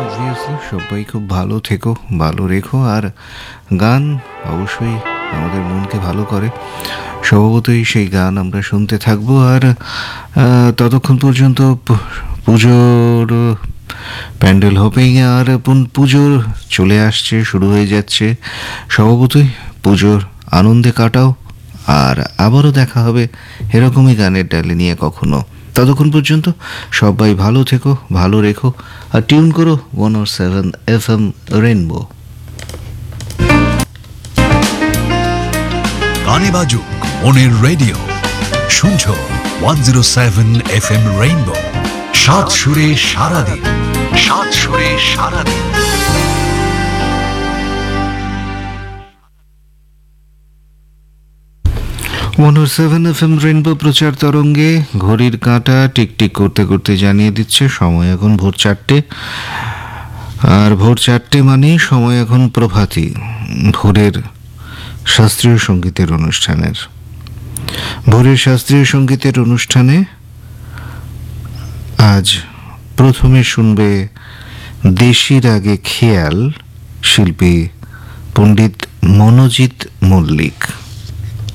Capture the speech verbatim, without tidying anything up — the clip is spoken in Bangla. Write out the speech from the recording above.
অবভিয়াসলি সবাই খুব ভালো থেকো, ভালো রেখো। আর গান অবশ্যই আমাদের মনকে ভালো করে, স্বভাবতই সেই গান আমরা শুনতে থাকবো। আর আহ, ততক্ষণ পর্যন্ত পু- পুজোর প্যান্ডেল হোপিং আর পুন- পুজোর চলে আসছে, শুরু হয়ে যাচ্ছে। স্বভাবতই পুজোর আনন্দে কাটাও, আর আবারও দেখা হবে এরকমই গানের ডালে নিয়ে কখনো। ততক্ষণ পর্যন্ত সবাই ভালো থেকো, ভালো রেখো, আর টিউন করো ওয়ান ও সেভেন এফ এম রেনবো। গানে বাজুক মনের রেডিও, শুনছো one zero seven F M rainbow. সাত সুরে সারাদিন, সাত সুরে সারাদিন। ওয়ান ও সেভেন এফ এম রেনবো প্রচার তরঙ্গে ঘড়ির কাঁটা টিকটিক করতে করতে জানিয়ে দিচ্ছে সময় এখন ভোর চারটে। আর ভোর চারটে মানে সময় এখন প্রভাতী, ভোরের শাস্ত্রীয় সঙ্গীতের অনুষ্ঠানের। ভোরের শাস্ত্রীয় সঙ্গীতের অনুষ্ঠানে আজ প্রথমে শুনবে দেশি রাগে খেয়াল, শিল্পী পণ্ডিত মনোজিৎ মল্লিক।